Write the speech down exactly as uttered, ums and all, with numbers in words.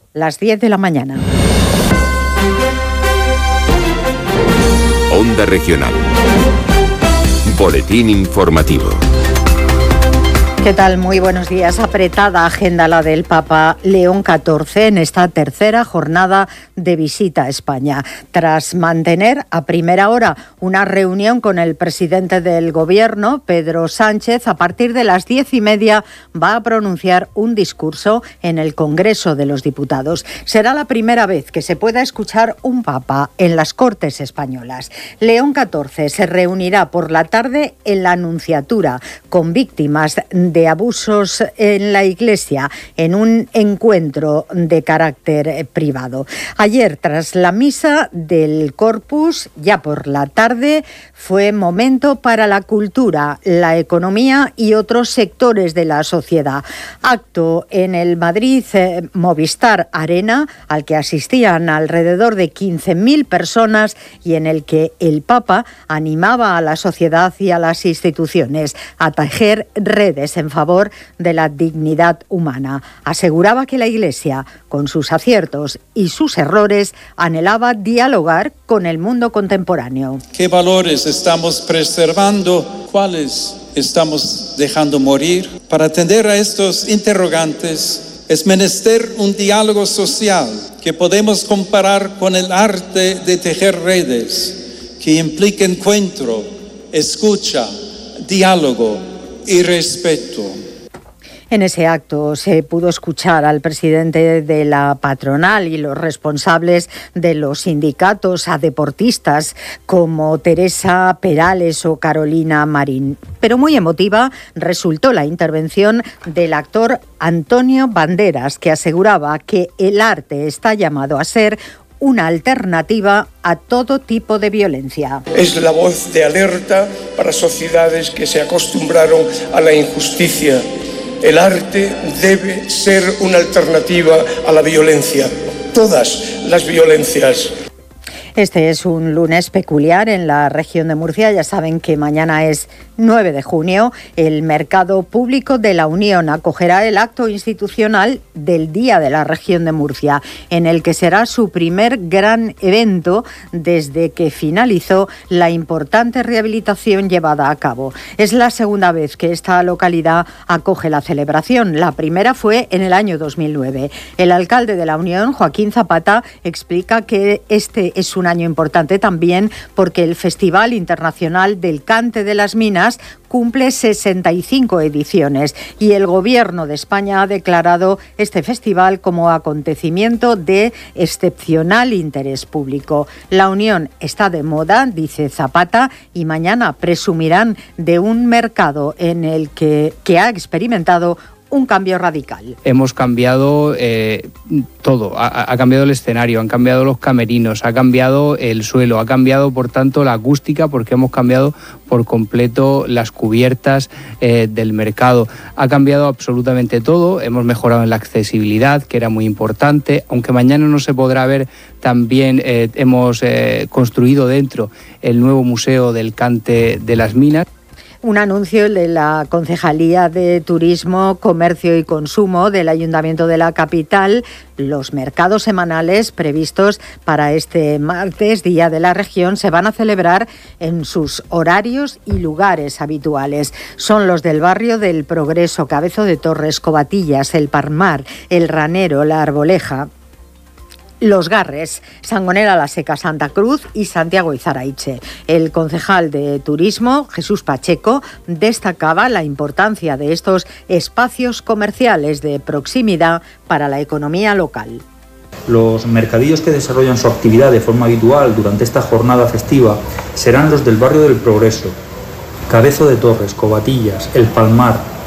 las diez de la mañana. Onda Regional. Boletín informativo. ¿Qué tal? Muy buenos días. Apretada agenda la del Papa León catorce en esta tercera jornada de visita a España. Tras mantener a primera hora una reunión con el presidente del Gobierno, Pedro Sánchez, a partir de las diez y media va a pronunciar un discurso en el Congreso de los Diputados. Será la primera vez que se pueda escuchar un Papa en las Cortes españolas. León catorce se reunirá por la tarde en la Nunciatura con víctimas de abusos en la Iglesia en un encuentro de carácter privado. Ayer, tras la misa del Corpus, ya por la tarde, fue momento para la cultura, la economía y otros sectores de la sociedad. Acto en el Madrid eh, Movistar Arena, al que asistían alrededor de quince mil personas y en el que el Papa animaba a la sociedad y a las instituciones a tejer redes en favor de la dignidad humana. Aseguraba que la Iglesia, con sus aciertos y sus errores, anhelaba dialogar con el mundo contemporáneo. ¿Qué valores estamos preservando? ¿Cuáles estamos dejando morir? Para atender a estos interrogantes es menester un diálogo social que podemos comparar con el arte de tejer redes, que implica encuentro, escucha, diálogo y respeto. En ese acto se pudo escuchar al presidente de la patronal y los responsables de los sindicatos, a deportistas como Teresa Perales o Carolina Marín. Pero muy emotiva resultó la intervención del actor Antonio Banderas, que aseguraba que el arte está llamado a ser una alternativa a todo tipo de violencia. Es la voz de alerta para sociedades que se acostumbraron a la injusticia. El arte debe ser una alternativa a la violencia, todas las violencias. Este es un lunes peculiar en la región de Murcia. Ya saben que mañana es nueve de junio. El Mercado Público de la Unión acogerá el acto institucional del Día de la Región de Murcia, en el que será su primer gran evento desde que finalizó la importante rehabilitación llevada a cabo. Es la segunda vez que esta localidad acoge la celebración. La primera fue en el año dos mil nueve. El alcalde de la Unión, Joaquín Zapata, explica que este es un año importante también porque el Festival Internacional del Cante de las Minas cumple sesenta y cinco ediciones y el Gobierno de España ha declarado este festival como acontecimiento de excepcional interés público. La Unión está de moda, dice Zapata, y mañana presumirán de un mercado en el que, que ha experimentado un cambio radical. Hemos cambiado eh, todo, ha, ha cambiado el escenario, han cambiado los camerinos, ha cambiado el suelo, ha cambiado por tanto la acústica porque hemos cambiado por completo las cubiertas eh, del mercado. Ha cambiado absolutamente todo, hemos mejorado en la accesibilidad, que era muy importante, aunque mañana no se podrá ver, también eh, hemos eh, construido dentro el nuevo Museo del Cante de las Minas. Un anuncio de la Concejalía de Turismo, Comercio y Consumo del Ayuntamiento de la capital. Los mercados semanales previstos para este martes, Día de la Región, se van a celebrar en sus horarios y lugares habituales. Son los del barrio del Progreso, Cabezo de Torres, Covatillas, El Palmar, El Ranero, La Arboleja, Los Garres, Sangonera la Seca, Santa Cruz y Santiago Izaraiche. El concejal de Turismo, Jesús Pacheco, destacaba la importancia de estos espacios comerciales de proximidad para la economía local. Los mercadillos que desarrollan su actividad de forma habitual durante esta jornada festiva serán los del barrio del Progreso, Cabezo de Torres, Covatillas, El Palmar,